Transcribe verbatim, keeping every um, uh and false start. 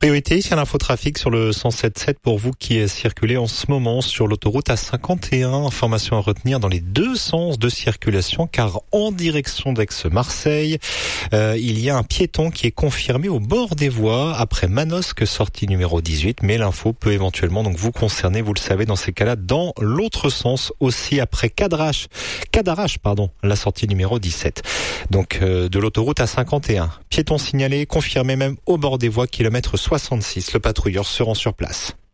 Priorité ici à l'infotrafic sur le cent sept sept pour vous qui circulez en ce moment sur l'autoroute A cinquante et un. Information à retenir dans les deux sens de circulation car en direction d'Aix-Marseille, euh, il y a un piéton qui est confirmé au bord des voies après Manosque, sortie numéro dix-huit. Mais l'info peut éventuellement donc vous concerner, vous le savez, dans ces cas-là, dans l'autre sens aussi après Cadarache, Cadarache pardon, la sortie numéro dix-sept. Donc euh, de l'autoroute A cinquante et un. Piéton signalé, confirmé même au bord des voies, kilomètre soixante-six. Le patrouilleur se rend sur place.